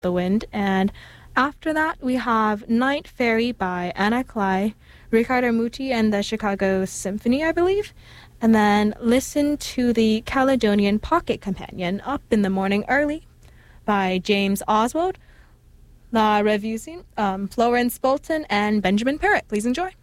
the Wind. And after that, we have Night Fairy by Anna Cly, Riccardo Muti and the Chicago Symphony, I believe. And then listen to the Caledonian Pocket Companion, Up in the Morning Early, by James Oswald, La Revue, Florence Bolton, and Benjamin Parrott. Please enjoy.